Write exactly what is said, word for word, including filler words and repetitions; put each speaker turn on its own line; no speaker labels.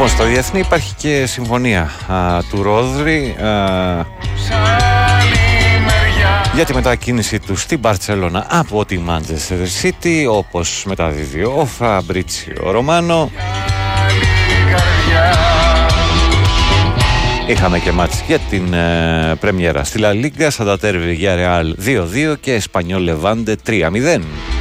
Λοιπόν, στο διεθνή υπάρχει και συμφωνία α, του Ρόδρυ α, για τη μετακίνηση του στην Μπαρτσελώνα από τη Manchester City, όπως μεταδίδει ο Φαμπρίτσιο Ρωμάνο. Είχαμε και μάτς για την ε, πρεμιέρα στη Λα Λίγκα, Σαντατέρ Villarreal δύο δύο και Espanyol Levante τρία μηδέν.